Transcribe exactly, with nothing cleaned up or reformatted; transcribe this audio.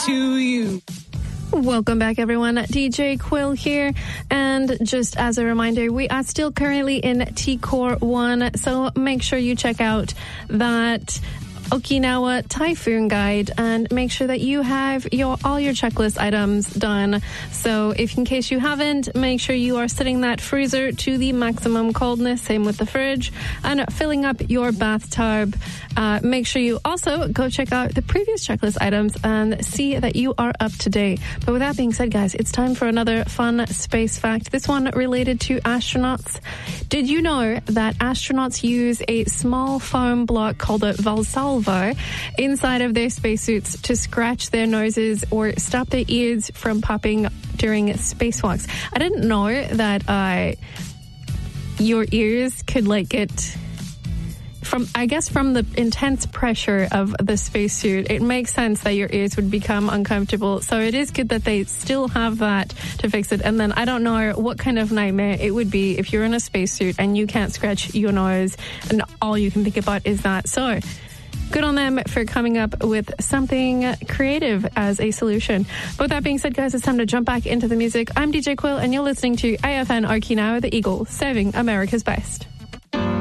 to you. Welcome back, everyone. D J Quill here. And just as a reminder, we are still currently in T-Core one, so make sure you check out that Okinawa Typhoon Guide and make sure that you have your all your checklist items done. So if in case you haven't, make sure you are setting that freezer to the maximum coldness, same with the fridge, and filling up your bathtub. Uh, make sure you also go check out the previous checklist items and see that you are up to date. But with that being said, guys, it's time for another fun space fact. This one related to astronauts. Did you know that astronauts use a small foam block called a Valsalva inside of their spacesuits to scratch their noses or stop their ears from popping during spacewalks? I didn't know that uh, your ears could like get from, I guess, from the intense pressure of the spacesuit. It makes sense that your ears would become uncomfortable. So it is good that they still have that to fix it. And then I don't know what kind of nightmare it would be if you're in a spacesuit and you can't scratch your nose and all you can think about is that. So good on them for coming up with something creative as a solution. But with that being said, guys, it's time to jump back into the music. I'm D J Quill, and you're listening to A F N Okinawa, the Eagle, serving America's best.